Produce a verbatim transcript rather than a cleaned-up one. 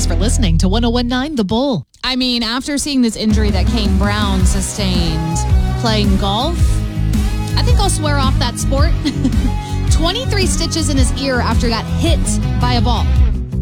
for listening to one oh one point nine The Bull. I mean, after seeing this injury that Kane Brown sustained playing golf, I think I'll swear off that sport. twenty-three stitches in his ear after he got hit by a ball.